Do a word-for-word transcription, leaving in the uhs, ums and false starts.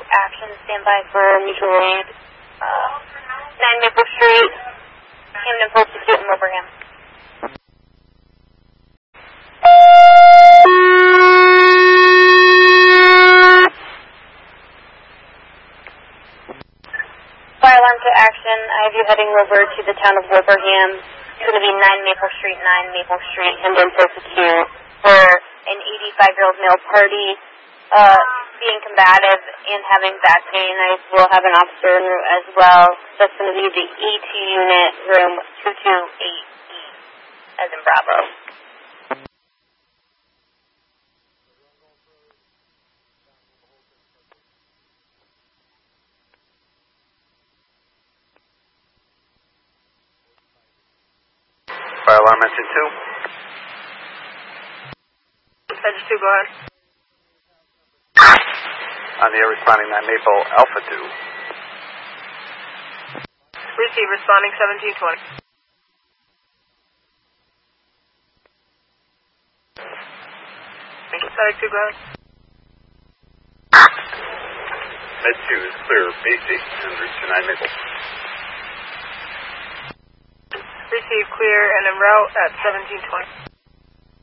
action, stand by for mutual aid. Uh, nine Maple Street, Camden Post Acute in Wilbraham. Fire alarm to action. I have you heading over to the town of Wilbraham. It's going to be nine Maple Street, nine Maple Street, Camden Post Acute, for an eighty-five-year-old male party uh, being combative and having back pain. I will have an officer in route as well. That's going to be the E two unit, room two two eight E, as in Bravo. Fire alarm engine two. Engine two, go ahead. On the air responding nine Maple Alpha two. Receive responding seventeen twenty. Static two, go ahead. Med two is clear, basic, en route to nine Maple. Receive clear and en route at seventeen twenty.